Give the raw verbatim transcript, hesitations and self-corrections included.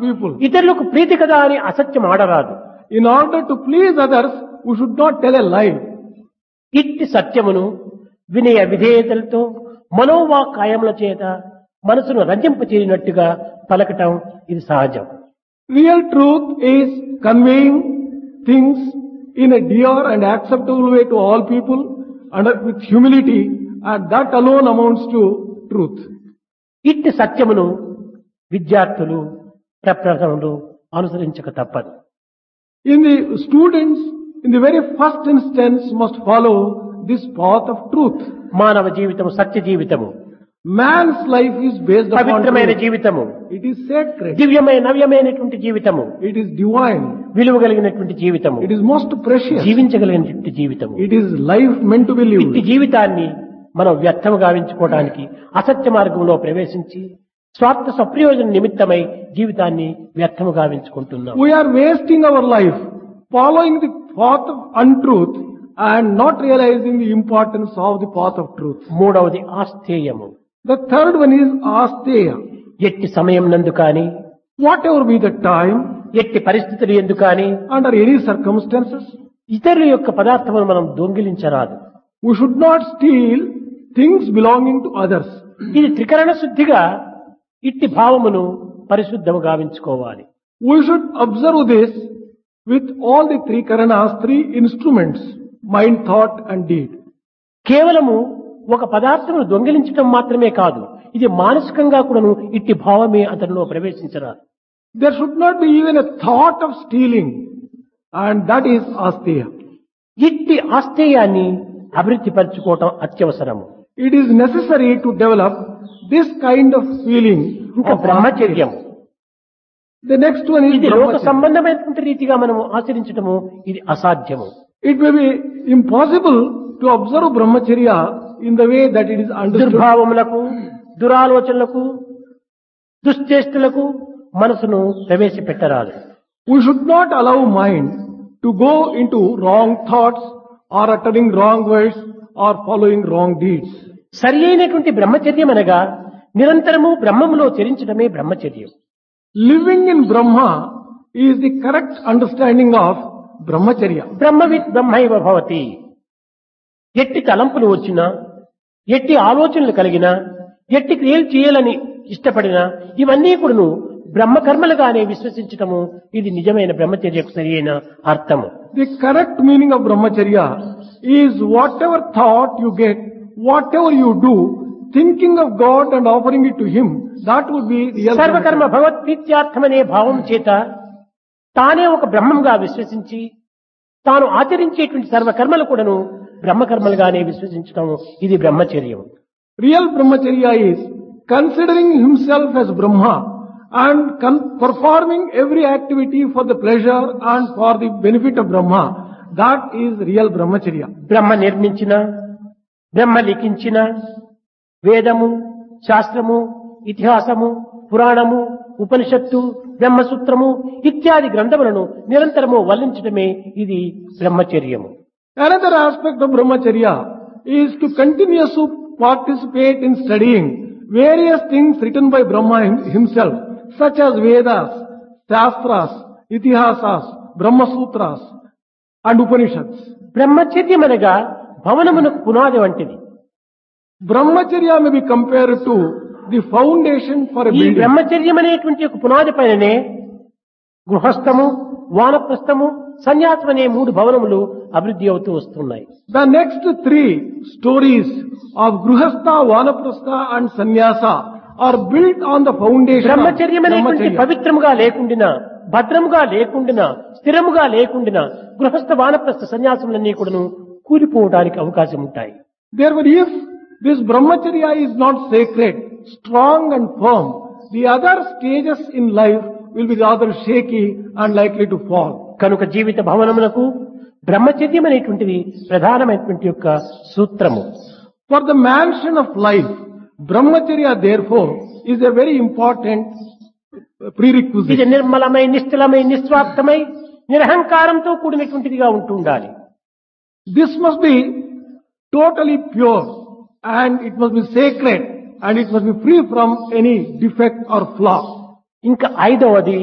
people. ఇతరులకు ప్రీతి కదా అని అసత్యం ఆడరాదు. In order to please others, we should not tell a lie. ఇట్టి సత్యమును వినయ విధేయతలతో మనోవాకాయముల చేత మనసును రంజింపచేయనట్టుగా పలకటం ఇది సహజం. Real truth is conveying things in a dear and acceptable way to all people and with humility, and that alone amounts to truth. ఇట్టి సత్యమును విద్యార్థులు ప్రప్రథములు అనుసరించక తప్పదు. In the students, in the very first instance, must follow this path of truth. మానవ జీవితము సత్య జీవితము, Man's life is based upon పవిత్రమైన truth. జీవితము, It is sacred. దివ్యమైన నవ్యమైనటువంటి జీవితము, It is divine. విలువ కలిగినటువంటి జీవితము, It is most precious. జీవించగలిగినటువంటి జీవితము. It is life meant to be ఇట్టి lived. జీవితాన్ని మనం వ్యర్థము గావించుకోవడానికి అసత్య మార్గంలో ప్రవేశించి స్వార్థ స్వప్రయోజన నిమిత్తమై జీవితాన్ని వ్యర్థము గావించుకుంటున్నాం. We are wasting our life following the path of untruth and not realizing the importance of the path of truth. మూడవది ఆస్థేయము. The third one is asteya. ఎట్టి సమయం నందు కానీ, Whatever be the time, ఎట్టి పరిస్థితులు ఎందు కానీ under any circumstances, ఇతరుల యొక్క పదార్థమును మనం దొంగిలించరాదు. we should not steal things belonging to others. ఇది త్రికరణ శుద్ధిగా ఇట్టి భావమును పరిశుద్ధము గావించుకోవాలి. We should observe this with all the three karanas, three instruments, mind, thought and deed. కేవలము ఒక పదార్థమును దొంగిలించటం మాత్రమే కాదు, ఇది మానసికంగా కూడాను ఇట్టి భావమే అతనిలో ప్రవేశించరాదు. There should not be even a thought of stealing, and that is asteya. ఇట్టి ఆస్థేయాన్ని అభివృద్ధి పరచుకోవటం అత్యవసరము. It is necessary to develop this kind of feeling ఇంకా of బ్రహ్మచర్యము. The next one is ఇది లోక brahmacharya. సంబంధమైనటువంటి రీతిగా మనము ఆచరించటము ఇది అసాధ్యము. It may be impossible to observe brahmacharya in the way that it is understood. దుర్భావములకు, దురాలోచనలకు, దుశ్చేష్టలకు మనసును ప్రవేశపెట్టరాదు. We should not allow mind to go into wrong thoughts or uttering wrong words or following wrong deeds. సరి అయినటువంటి బ్రహ్మచర్యం అనగా నిరంతరము బ్రహ్మములో చరించడమే బ్రహ్మచర్యం. Living in Brahma is the correct understanding of brahmacharya. బ్రహ్మవిత్ బ్రహ్మైవ భవతి. ఎట్టి తలంపులు వచ్చినా, ఎట్టి ఆలోచనలు కలిగినా, ఎట్టి క్రియలు చేయాలని ఇష్టపడినా ఇవన్నీ కూడాను బ్రహ్మకర్మలుగానే విశ్వసించటము ఇది నిజమైన బ్రహ్మచర్యకు సరి అయిన అర్థము. The correct meaning of brahmacharya is whatever thought you get, whatever you do, thinking of God and offering it to Him, that would be real సర్వకర్మ brahmacharya. భగవత్ప్రీత్యార్థమనే భావం చేత తానే ఒక బ్రహ్మంగా విశ్వసించి తాను ఆచరించేటువంటి సర్వకర్మలు కూడాను బ్రహ్మకర్మలుగానే విశ్వసించటం ఇది బ్రహ్మచర్యం. Real brahmacharya is considering himself as Brahma and con- performing every activity for the pleasure and for the benefit of Brahma. That is real brahmacharya. బ్రహ్మ నిర్మించిన, బ్రహ్మ లిఖించిన వేదము, శాస్త్రము, ఇతిహాసము, పురాణము, ఉపనిషత్తు, బ్రహ్మసూత్రము ఇత్యాది గ్రంథములను నిరంతరము వల్లించడమే ఇది బ్రహ్మచర్యము. Another aspect of brahmacharya is to continuously participate in studying various things written by Brahma him- himself, such as Vedas, Shastras, Itihasas, Brahma Sutras and Upanishads. బ్రహ్మచర్యం అనగా భవనమునకు పునాది వంటిది. Brahmacharya may be compared to the foundation for a ఈ building. బ్రహ్మచర్యం అనేటువంటి ఒక పునాది పైననే గృహస్థము, వానప్రస్థము, సన్యాసం అనే మూడు భవనములు అభివృద్ధి అవుతూ వస్తున్నాయి. The next three stories of Gruhastha, Vanaprastha and Sannyasa are built on the foundation of బ్రహ్మచర్యం అనేటువంటి Brahmacharya. పవిత్రముగా లేకుండినా, భద్రముగా లేకుండినా, స్థిరముగా లేకుండినా గృహస్థ వానప్రస్థ సన్యాసములన్నీ కూడాను కూలిపోవడానికి అవకాశం ఉంటాయి. Therefore, if this Brahmacharya is not sacred, strong and firm, the other stages in life will be rather shaky and likely to fall. కనుక జీవిత భవనములకు బ్రహ్మచర్యం అనేటువంటిది ప్రధానమైనటువంటి యొక్క సూత్రము. For the mansion of life, Brahmacharya therefore is a very important prerequisite. ఇది నిర్మలమై, నిశ్చలమై, నిస్వార్థమై, నిరహంకారంతో కూడినటువంటిదిగా ఉంటూ ఉండాలి. This must be totally pure and it must be sacred and it must be free from any defect or flaw. ఇంకా ఐదవది